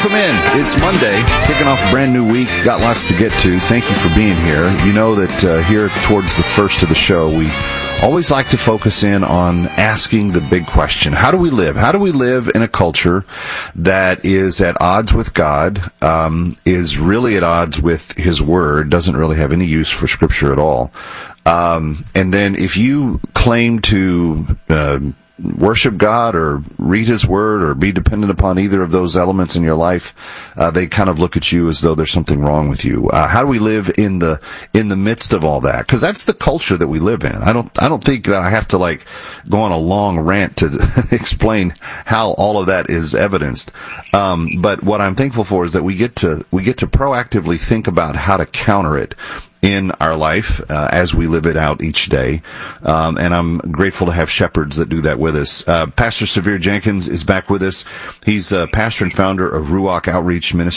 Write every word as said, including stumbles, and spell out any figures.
welcome in. It's Monday, kicking off a brand new week. Got lots to get to. Thank you for being here. You know that uh, here towards the first of the show, we always like to focus in on asking the big question. How do we live? How do we live in a culture that is at odds with God, um, is really at odds with His Word, doesn't really have any use for Scripture at all? Um, and then if you claim to uh, worship God or read His Word or be dependent upon either of those elements in your life, uh, they kind of look at you as though there's something wrong with you. Uh, how do we live in the in the midst of all that? Because that's the culture that we live in. I don't I don't think that I have to like go on a long rant to explain how all of that is evidenced. Um, but what I'm thankful for is that we get to we get to proactively think about how to counter it in our life uh, as we live it out each day. Um, and I'm grateful to have shepherds that do that with us. Uh, Pastor Severe Jenkins is back with us. He's uh, pastor and founder of Ruach Outreach Ministry.